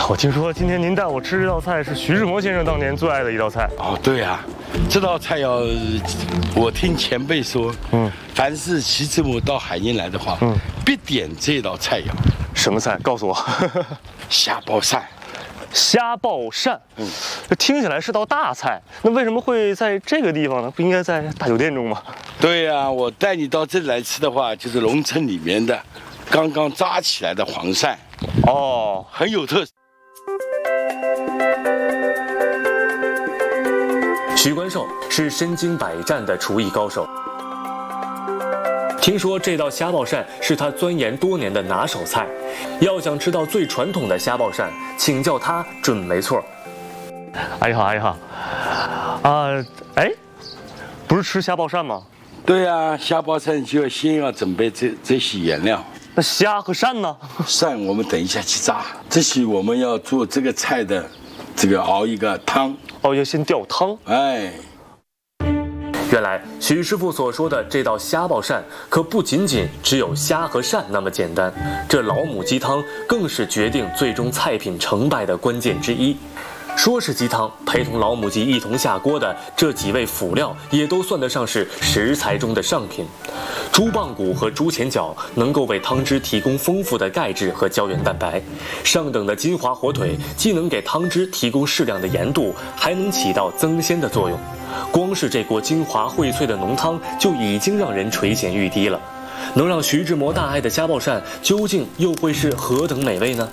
我听说今天您带我吃这道菜是徐志摩先生当年最爱的一道菜。 哦，对啊，这道菜我听前辈说，凡是徐志摩到海宁来的话，必点这道菜肴。 什么菜？告诉我。 虾爆鳝。 虾爆鳝，这听起来是道大菜，那为什么会在这个地方呢？不应该在大酒店中吗？ 对呀，我带你到这里来吃的话，就是龙城里面的刚刚扎起来的黄鳝， 哦， 很有特色。 徐关寿是身经百战的厨艺高手，听说这道虾爆鳝是他钻研多年的拿手菜。要想吃到最传统的虾爆鳝，请教他准没错。 阿姨好，阿姨好。哎，不是吃虾爆鳝吗？ 对呀，虾爆鳝就先要准备这些原料。 那虾和鳝呢？ 鳝我们等一下去炸。这些我们要做这个菜的，这个熬一个汤。 哦，要先吊汤。 哎。 原来徐师傅所说的这道虾爆鳝，可不仅仅只有虾和鳝那么简单，这老母鸡汤更是决定最终菜品成败的关键之一。说是鸡汤，陪同老母鸡一同下锅的这几味辅料，也都算得上是食材中的上品。猪棒骨和猪前脚能够为汤汁提供丰富的钙质和胶原蛋白，上等的金华火腿既能给汤汁提供适量的盐度，还能起到增鲜的作用。光是这锅精华荟萃的浓汤就已经让人垂涎欲滴了，能让徐志摩大爱的虾爆鳝究竟又会是何等美味呢？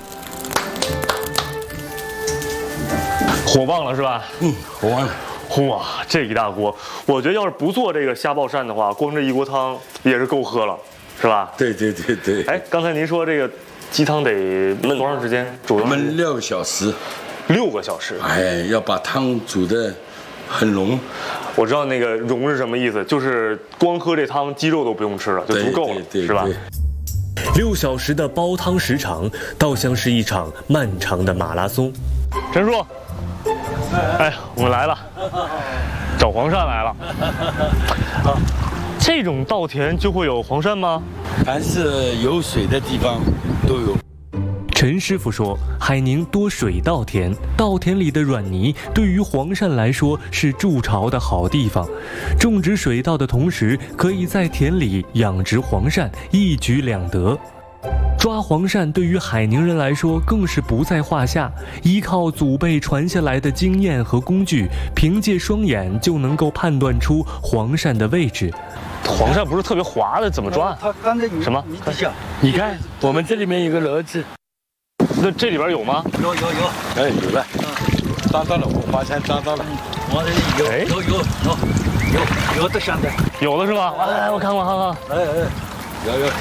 火旺了是吧？ 火旺了。 哇，这一大锅，我觉得要是不做这个虾爆鳝的话，光这一锅汤也是够喝了，是吧？ 对。 哎，刚才您说这个鸡汤得焖多长时间？煮焖6个小时。 6个小时。 哎，要把汤煮得很浓。 我知道那个浓是什么意思，就是光喝这汤，鸡肉都不用吃了，就足够了，是吧 ？6小时的煲汤时长，倒像是一场漫长的马拉松。 陈叔。哎，我们来了，找黄鳝来了。这种稻田就会有黄鳝吗？ 凡是有水的地方都有。 陈师傅说，海宁多水稻田，稻田里的软泥对于黄鳝来说是筑巢的好地方。种植水稻的同时，可以在田里养殖黄鳝，一举两得。抓黄鳝对于海宁人来说更是不在话下，依靠祖辈传下来的经验和工具，凭借双眼就能够判断出黄鳝的位置。 黄鳝不是特别滑的，怎么抓？ 它刚才什么？ 你看，我们这里面有个篓子， 那这里边有吗？ 有。哎，有了，抓到了，我华山抓到了。 我这里有的鳝的， 有的是吧？来，我看。 有。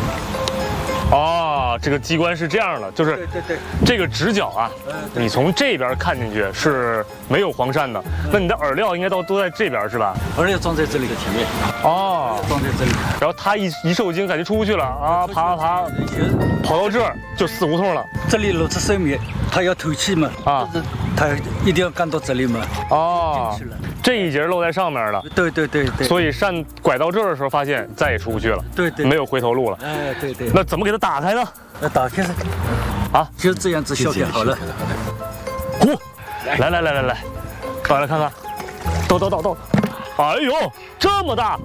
哦，这个机关是这样的，就是对， 这个直角啊，你从这边看进去是没有黄鳝的，那你的饵料应该都在这边是吧？ 饵料装在这里的前面。 哦， 装在这里。 然后它一受惊，感觉出不去了啊，爬，跑到这儿就死胡同了。 这里露出生命，它要透气嘛，它一定要干到这里嘛。 哦，这一节露在上面了。 对。 所以鳝拐到这儿的时候，发现再也出不去了。 对， 没有回头路了。 哎，对。 那怎么给它打开呢？ 打开啊，就这样子削开好了。 嚯，来，来看看，到，哎呦，这么大！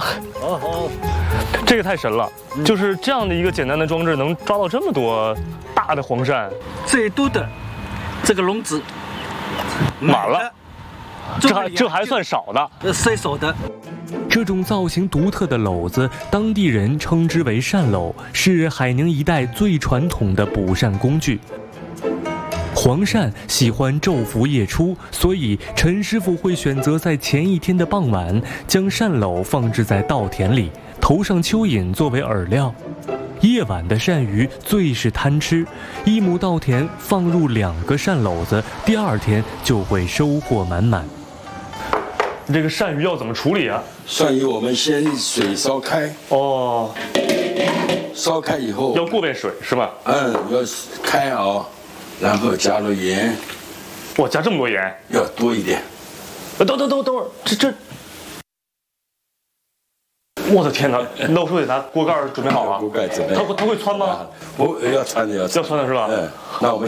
这个太神了，就是这样的一个简单的装置，能抓到这么多大的黄鳝。 最多的这个笼子满了，这还算少的， 最少的。 这种造型独特的篓子，当地人称之为鳝篓，是海宁一带最传统的捕鳝工具。黄鳝喜欢昼伏夜出，所以陈师傅会选择在前一天的傍晚，将鳝篓放置在稻田里，投上蚯蚓作为饵料。夜晚的鳝鱼最是贪吃，一亩稻田放入2个鳝篓子，第2天就会收获满满。 这个鳝鱼要怎么处理啊？ 鳝鱼我们先水烧开。 哦。 烧开以后。 要过遍水是吧？ 要开熬，然后加入盐。 哇，加这么多盐？ 要多一点。 等会儿，这。我的天哪！那我是不是得拿锅盖准备好了？ 锅盖准备。 它会窜吗？ 不，要窜的。 要窜的是吧？ 那我们。